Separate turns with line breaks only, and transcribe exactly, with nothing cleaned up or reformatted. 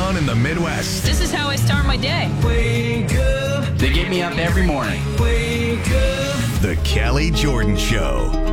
down in the Midwest.
This is how I start my day.
Wake up.
They get me up every morning.
Wake up.
The Kelly Jordan Show.